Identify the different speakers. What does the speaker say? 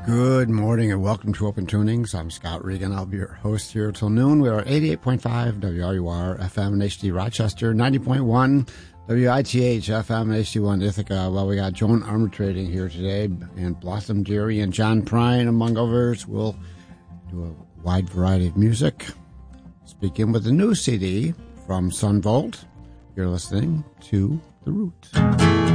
Speaker 1: Good morning and welcome to Open Tunings. I'm Scott Regan. I'll be your host here till noon. We are 88.5 WRUR FM and HD Rochester, 90.1 WITH FM and HD1 Ithaca. Well, we got Joan Armatrading here today and Blossom Deary and John Prine, among others. We'll do a wide variety of music. Let's begin with a new CD from Sunvolt. You're listening to The Root.